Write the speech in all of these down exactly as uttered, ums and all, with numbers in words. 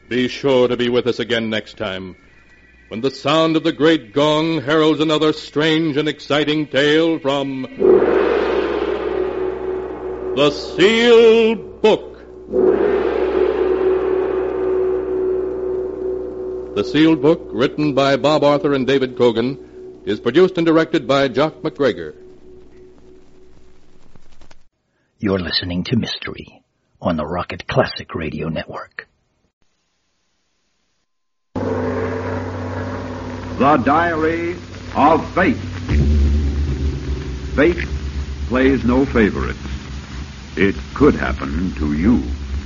Be sure to be with us again next time, when the sound of the great gong heralds another strange and exciting tale from The Sealed Book. The Sealed Book, written by Bob Arthur and David Cogan, is produced and directed by Jock McGregor. You're listening to Mystery on the Rocket Classic Radio Network. The Diary of Fate. Fate plays no favorites. It could happen to you.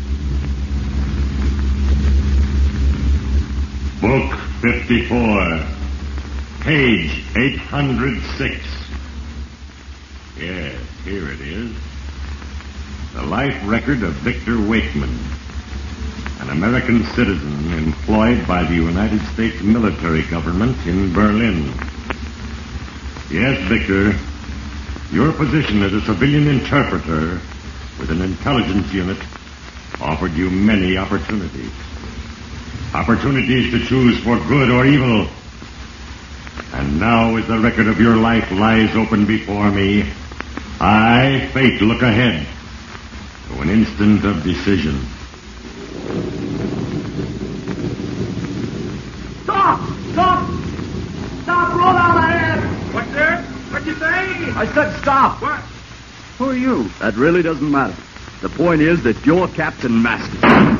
Book fifty-four, page eight hundred six. Yes, here it is. The life record of Victor Wakeman, an American citizen employed by the United States military government in Berlin. Yes, Victor, your position as a civilian interpreter with an intelligence unit offered you many opportunities. Opportunities to choose for good or evil. And now, as the record of your life lies open before me, I, Fate, look ahead to an instant of decision. Stop! Stop! Stop! Roll out ahead! What's there? What'd you say? I said stop. What? Who are you? That really doesn't matter. The point is that you're Captain Master.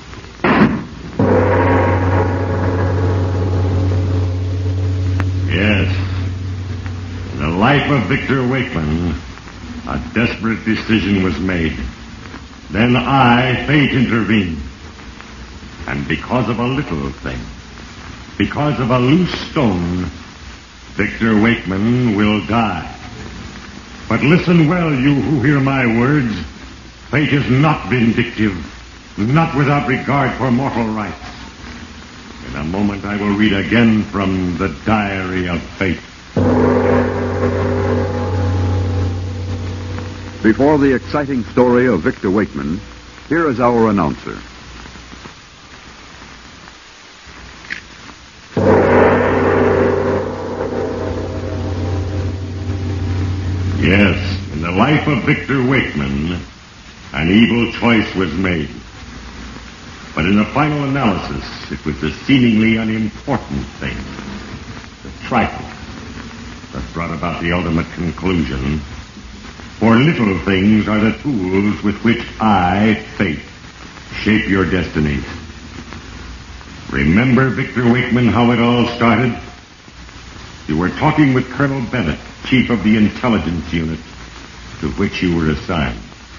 Yes. In the life of Victor Wakeman, a desperate decision was made. Then I, Fate, intervened. And because of a little thing, because of a loose stone, Victor Wakeman will die. But listen well, you who hear my words. Fate is not vindictive, not without regard for mortal rights. In a moment I will read again from the Diary of Fate. Before the exciting story of Victor Wakeman, here is our announcer. Yes, in the life of Victor Wakeman, an evil choice was made. But in the final analysis, it was the seemingly unimportant thing, the trifle, that brought about the ultimate conclusion. For little things are the tools with which I, Fate, shape your destinies. Remember, Victor Wakeman, how it all started? You were talking with Colonel Bennett, chief of the intelligence unit, to which you were assigned.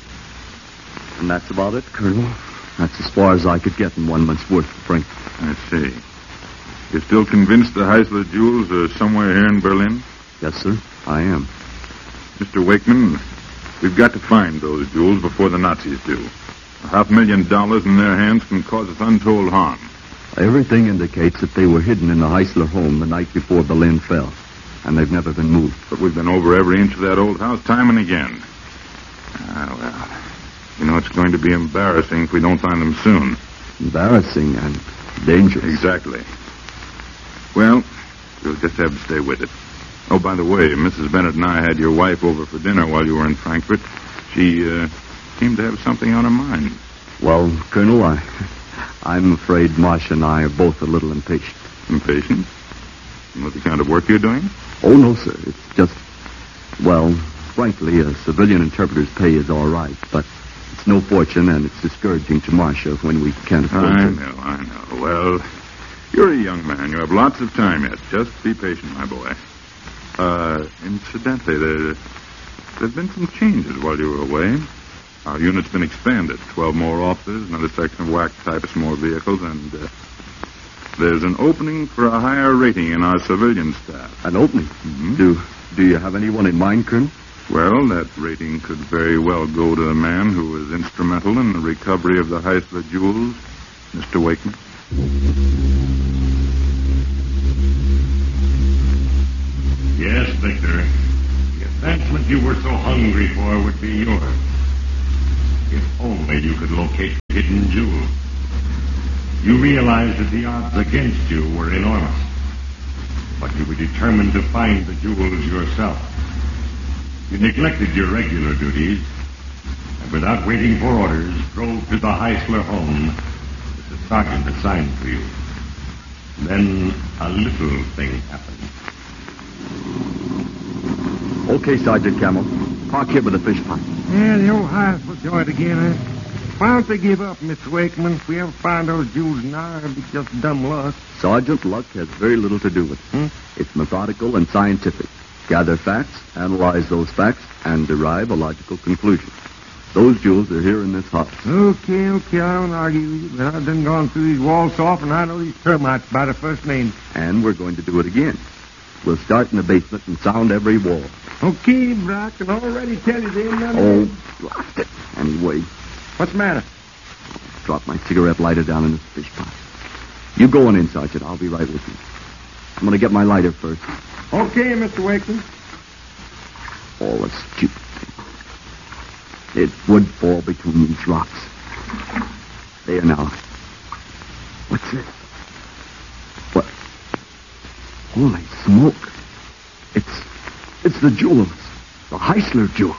And that's about it, Colonel. That's as far as I could get in one month's work, Frank. I see. You're still convinced the Heisler jewels are somewhere here in Berlin? Yes, sir, I am. Mister Wakeman, we've got to find those jewels before the Nazis do. A half million dollars in their hands can cause us untold harm. Everything indicates that they were hidden in the Heisler home the night before Berlin fell, and they've never been moved. But we've been over every inch of that old house time and again. Ah, well, you know, it's going to be embarrassing if we don't find them soon. Embarrassing and dangerous. Exactly. Well, you'll just have to stay with it. Oh, by the way, Missus Bennett and I had your wife over for dinner while you were in Frankfurt. She uh, seemed to have something on her mind. Well, Colonel, I, I'm afraid Marcia and I are both a little impatient. Impatient? What the kind of work you're doing? Oh, no, sir. It's just, well, frankly, a civilian interpreter's pay is all right, but it's no fortune, and it's discouraging to Marcia when we can't afford I to. know, I know. Well, you're a young man. You have lots of time yet. Just be patient, my boy. Uh, incidentally, there, there's been some changes while you were away. Our unit's been expanded. Twelve more officers, another section of wax typists, more vehicles, and uh, there's an opening for a higher rating in our civilian staff. An opening? Mm-hmm. Do, do you have anyone in mind, Colonel? Well, that rating could very well go to the man who was instrumental in the recovery of the Heisler jewels, Mister Wakeman. Yes, Victor. The advancement you were so hungry for would be yours. If only you could locate the hidden jewel. You realized that the odds against you were enormous. But you were determined to find the jewels yourself. You neglected your regular duties, and without waiting for orders, drove to the Heisler home that the sergeant assigned to you. Then a little thing happened. Okay, Sergeant Camel. Park here with the fish pot. Yeah, the old Heisler joint again, eh? Why don't they give up, Mister Wakeman? If we ever find those jewels now, it'll be just dumb luck. Sergeant, luck has very little to do with it. Hmm? It's methodical and scientific. Gather facts, analyze those facts, and derive a logical conclusion. Those jewels are here in this house. Okay, okay, I don't argue with you, but I've done gone through these walls so often, I know these termites by the first name. And we're going to do it again. We'll start in the basement and sound every wall. Okay, but I can already tell you they ain't none Oh, of them. blast it. Anyway, What's the matter? drop my cigarette lighter down in this fish pot. You go on in, Sergeant. I'll be right with you. I'm going to get my lighter first. Okay, Mister Wakeman. All a stupid thing. It would fall between these rocks. There now. What's this? What? Holy smoke. It's, it's the jewels. The Heisler jewels.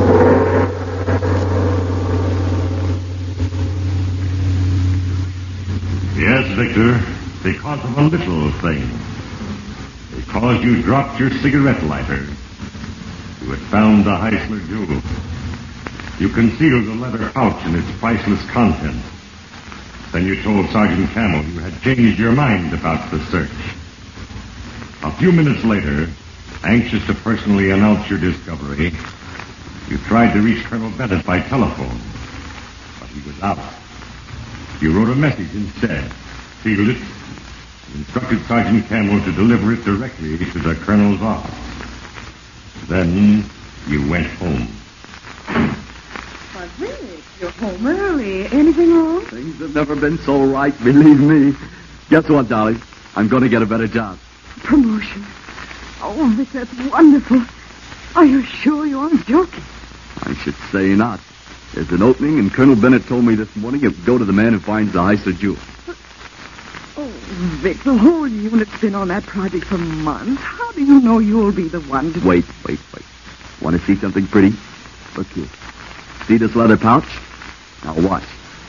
Yes, Victor, because of a little thing. Because you dropped your cigarette lighter, you had found the Heisler jewel. You concealed the leather pouch and its priceless contents. Then you told Sergeant Camel you had changed your mind about the search. A few minutes later, anxious to personally announce your discovery, you tried to reach Colonel Bennett by telephone, but he was out. You wrote a message instead, sealed it, and instructed Sergeant Camel to deliver it directly to the colonel's office. Then you went home. Why, Vic, you're home early. Anything wrong? Things have never been so right, believe me. Guess what, Dolly? I'm going to get a better job. Promotion. Oh, Vic, that's wonderful. Are you sure you aren't joking? I should say not. There's an opening, and Colonel Bennett told me this morning it would go to the man who finds the Heisler jewel. Oh, Vic, the whole unit's been on that project for months. How do you know you'll be the one to... Wait, wait, wait. Want to see something pretty? Look here. See this leather pouch? Now watch.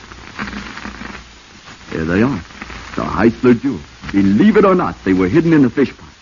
There they are. The Heisler jewels. Believe it or not, they were hidden in the fish pot.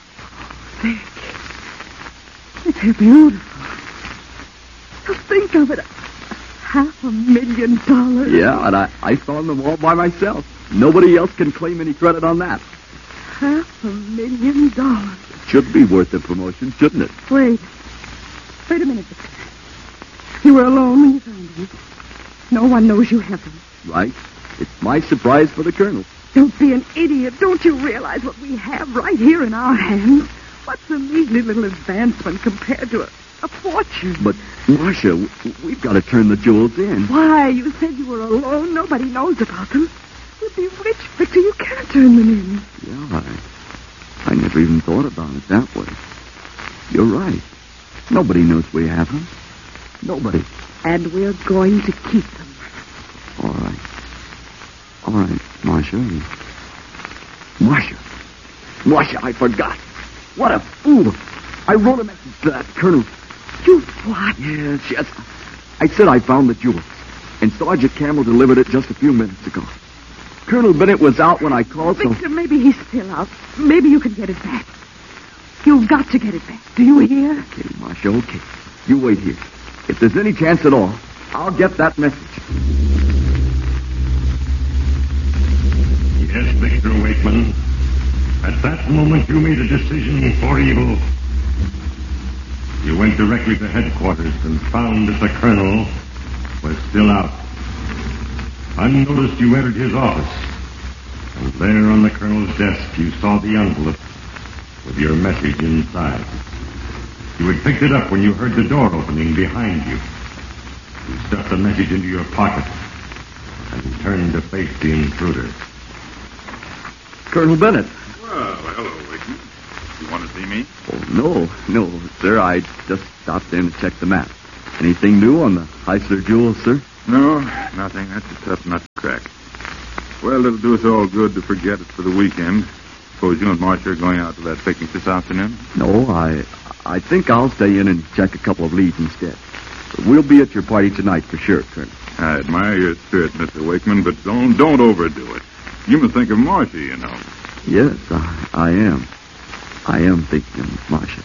Vic, they're beautiful. Just think of it. Half a million dollars. Yeah, and I, I found them all by myself. Nobody else can claim any credit on that. Half a million dollars. Should be worth the promotion, shouldn't it? Wait. Wait a minute, Victor. You were alone when you found them. No one knows you have them. Right. It's my surprise for the colonel. Don't be an idiot. Don't you realize what we have right here in our hands? What's a measly little advancement compared to a, a fortune? But, Marcia, we've got to turn the jewels in. Why? You said you were alone. Nobody knows about them. We'll be rich, Victor. You can't turn them in. Yeah, I, I never even thought about it that way. You're right. Nobody knows we have them. Nobody. And we're going to keep them. All right. All right, Marcia. Marcia. Marcia, I forgot. What a fool. I wrote a message to that colonel. You what? Yes, yes. I said I found the jewels, and Sergeant Camel delivered it just a few minutes ago. Colonel Bennett was out when I called, so... Victor, maybe he's still out. Maybe you can get it back. You've got to get it back. Do you hear? Okay, Marcia, okay. You wait here. If there's any chance at all, I'll get that message. Yes, Victor Wakeman. At that moment, you made a decision for evil. You went directly to headquarters and found that the colonel was still out. Unnoticed, you entered his office. And there on the colonel's desk, you saw the envelope with your message inside. You had picked it up when you heard the door opening behind you. You stuffed the message into your pocket and turned to face the intruder. Colonel Bennett. Well, hello, Wakeman. You want to see me? Oh, no, no, sir. I just stopped in to check the map. Anything new on the Heisler jewels, sir? No, nothing. That's a tough nut to crack. Well, it'll do us all good to forget it for the weekend. Suppose you and Marcia are going out to that picnic this afternoon? No, I I think I'll stay in and check a couple of leads instead. But we'll be at your party tonight for sure, Colonel. I admire your spirit, Mister Wakeman, but don't don't overdo it. You must think of Marcia, you know. Yes, I, I am. I am thinking of Marcia.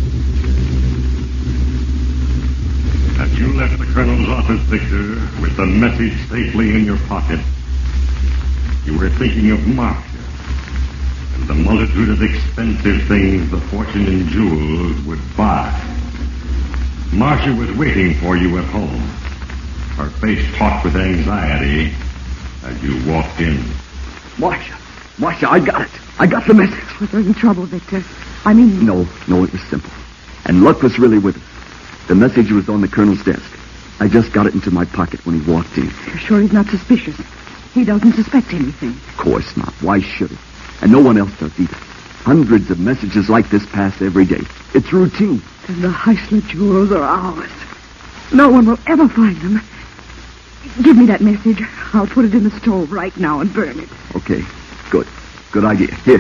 As you left the Colonel's office, Victor, with the message safely in your pocket, you were thinking of Marcia and the multitude of expensive things the fortune in jewels would buy. Marcia was waiting for you at home, her face taut with anxiety as you walked in. Marcia! Marcia, I got it. I got the message. Was there any trouble, Victor? I mean... No, no, it was simple. And luck was really with us. The message was on the Colonel's desk. I just got it into my pocket when he walked in. You're sure he's not suspicious? He doesn't suspect anything. Of course not. Why should he? And no one else does either. Hundreds of messages like this pass every day. It's routine. Then the Heisler jewels are ours. No one will ever find them. Give me that message. I'll put it in the stove right now and burn it. Okay. Good. Good idea. Here.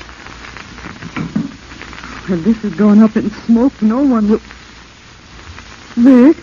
When this is going up in smoke, no one will... Vic?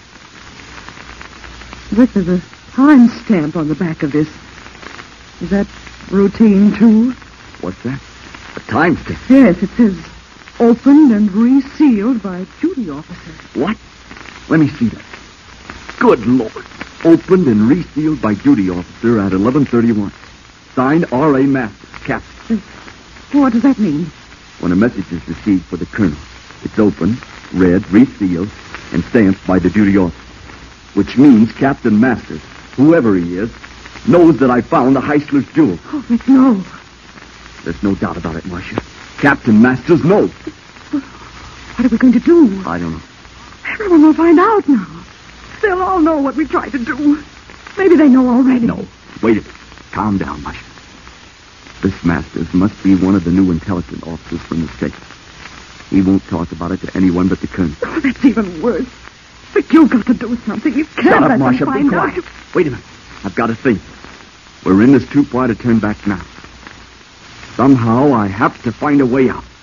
Vic, there's a time stamp on the back of this. Is that routine, too? What's that? A time stamp? Yes, it says opened and resealed by duty officer. What? Let me see that. Good Lord. Opened and resealed by duty officer at eleven thirty-one. Signed R A. Masters, Captain. What does that mean? When a message is received for the Colonel, it's opened, read, resealed, and stamped by the duty officer. Which means Captain Masters, whoever he is, knows that I found the Heisler's jewel. Oh, Vic, no. There's no doubt about it, Marcia. Captain Masters knows. What are we going to do? I don't know. Everyone will find out now. They'll all know what we tried to do. Maybe they know already. No. Wait a minute. Calm down, Marcia. This Masters must be one of the new intelligence officers from the state. He won't talk about it to anyone but the Colonel. Oh, that's even worse. But you've got to do something. You can't Shut let up, Marcia. them Be find quiet. out. Wait a minute. I've got to think. We're in this too far to turn back now. Somehow I have to find a way out.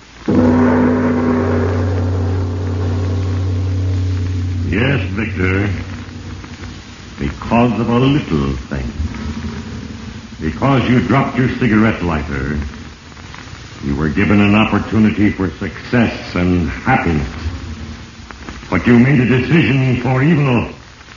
Yes, Victor. Because of a little thing. Because you dropped your cigarette lighter, you were given an opportunity for success and happiness. But you made a decision for evil.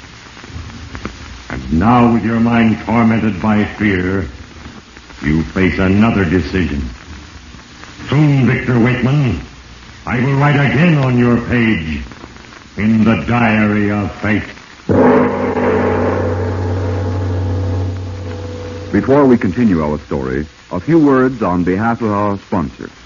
And now, with your mind tormented by fear, you face another decision. Soon, Victor Wakeman, I will write again on your page in the diary of fate. Before we continue our story, a few words on behalf of our sponsor.